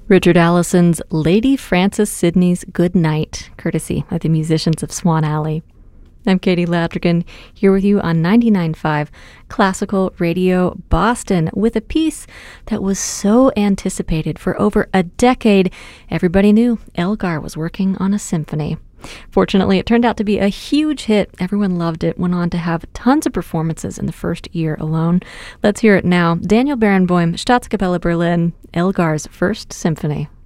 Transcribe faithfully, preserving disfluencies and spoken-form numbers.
Richard Allison's Lady Frances Sidney's Good Night, courtesy of the musicians of Swan Alley. I'm Katie Ladrigan, here with you on ninety-nine point five Classical Radio Boston, with a piece that was so anticipated for over a decade. Everybody knew Elgar was working on a symphony. Fortunately, it turned out to be a huge hit. Everyone loved it, went on to have tons of performances in the first year alone. Let's hear it now. Daniel Barenboim, Staatskapelle Berlin, Elgar's First Symphony.